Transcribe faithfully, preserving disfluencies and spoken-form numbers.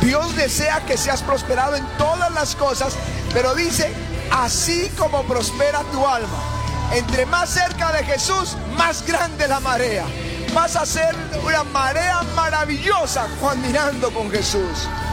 Dios desea que seas prosperado en todas las cosas, pero dice, así como prospera tu alma. Entre más cerca de Jesús, más grande la marea. Vas a ser una marea maravillosa caminando con Jesús.